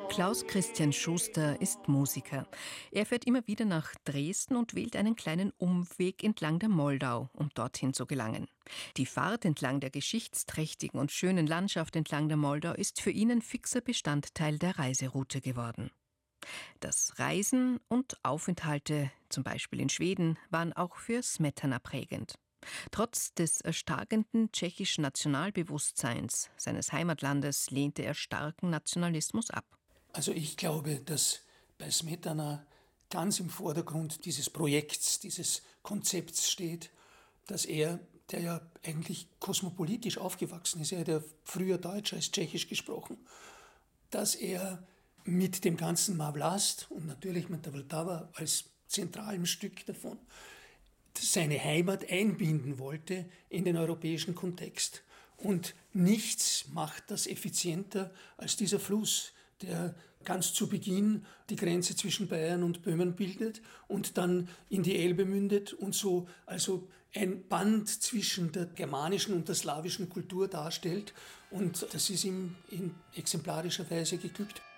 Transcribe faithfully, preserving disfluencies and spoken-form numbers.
Klaus Christian Schuster ist Musiker. Er fährt immer wieder nach Dresden und wählt einen kleinen Umweg entlang der Moldau, um dorthin zu gelangen. Die Fahrt entlang der geschichtsträchtigen und schönen Landschaft entlang der Moldau ist für ihn ein fixer Bestandteil der Reiseroute geworden. Das Reisen und Aufenthalte, zum Beispiel in Schweden, waren auch für Smetana prägend. Trotz des erstarkenden tschechischen Nationalbewusstseins seines Heimatlandes lehnte er starken Nationalismus ab. Also ich glaube, dass bei Smetana ganz im Vordergrund dieses Projekts, dieses Konzepts steht, dass er, der ja eigentlich kosmopolitisch aufgewachsen ist, er hat ja früher Deutsch als Tschechisch gesprochen, dass er mit dem ganzen Mavlast und natürlich mit der Vltava als zentralem Stück davon seine Heimat einbinden wollte in den europäischen Kontext. Und nichts macht das effizienter als dieser Fluss, der ganz zu Beginn die Grenze zwischen Bayern und Böhmen bildet und dann in die Elbe mündet und so also ein Band zwischen der germanischen und der slawischen Kultur darstellt. Und das ist ihm in exemplarischer Weise geglückt.